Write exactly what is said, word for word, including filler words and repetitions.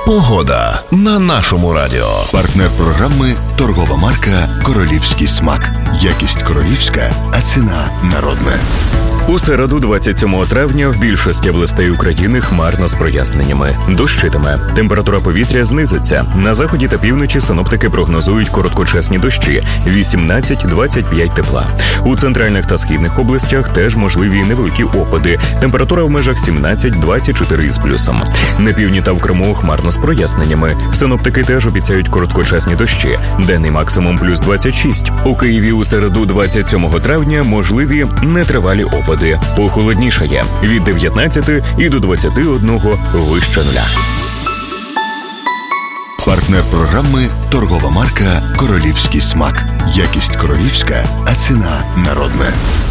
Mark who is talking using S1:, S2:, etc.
S1: Погода на нашому радіо.
S2: Партнер програми – торгова марка «Королівський смак». Якість королівська, а ціна народна.
S3: У середу, двадцять сьомого травня, в більшості областей України хмарно з проясненнями. Дощитиме. Температура повітря знизиться. На заході та півночі синоптики прогнозують короткочасні дощі – вісімнадцять - двадцять п'ять тепла. У центральних та східних областях теж можливі невеликі опади. Температура в межах сімнадцять - двадцять чотири із плюсом. На півдні та в Криму хмарно з проясненнями. Синоптики теж обіцяють короткочасні дощі. Денний максимум плюс двадцять шість. У Києві у середу, двадцять сьомого травня, можливі нетривалі опади. Похолоднішає від дев'ятнадцяти і до двадцяти одного вище нуля.
S2: Партнер програми – торгова марка «Королівський смак». Якість королівська, а ціна народна.